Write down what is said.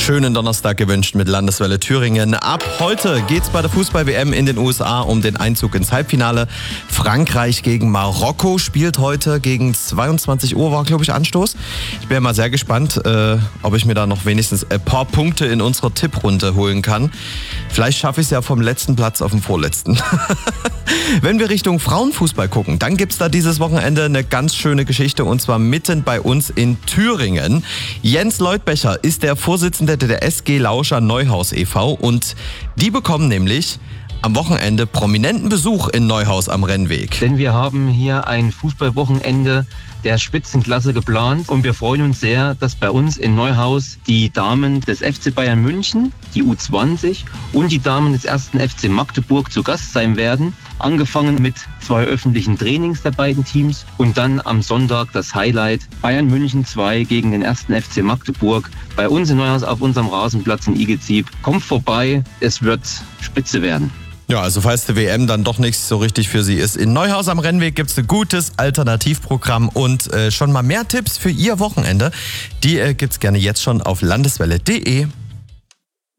Schönen Donnerstag gewünscht mit Landeswelle Thüringen. Ab heute geht's bei der Fußball-WM in den USA um den Einzug ins Halbfinale. Frankreich gegen Marokko spielt heute gegen 22 Uhr, war glaube ich Anstoß. Ich bin ja mal sehr gespannt, ob ich mir da noch wenigstens ein paar Punkte in unserer Tipprunde holen kann. Vielleicht schaffe ich es ja vom letzten Platz auf den vorletzten. Wenn wir Richtung Frauenfußball gucken, dann gibt's da dieses Wochenende eine ganz schöne Geschichte und zwar mitten bei uns in Thüringen. Jens Leutbecher ist der Vorsitzende der SG Lauscher Neuhaus e.V. und die bekommen nämlich am Wochenende prominenten Besuch in Neuhaus am Rennweg. Denn wir haben hier ein Fußballwochenende der Spitzenklasse geplant und wir freuen uns sehr, dass bei uns in Neuhaus die Damen des FC Bayern München, die U20 und die Damen des 1. FC Magdeburg zu Gast sein werden. Angefangen mit 2 öffentlichen Trainings der beiden Teams und dann am Sonntag das Highlight Bayern München 2 gegen den 1. FC Magdeburg bei uns in Neuhaus auf unserem Rasenplatz in Igezib. Kommt vorbei, es wird spitze werden. Ja, also falls die WM dann doch nichts so richtig für Sie ist. In Neuhaus am Rennweg gibt's ein gutes Alternativprogramm und schon mal mehr Tipps für Ihr Wochenende. Die gibt's gerne jetzt schon auf landeswelle.de.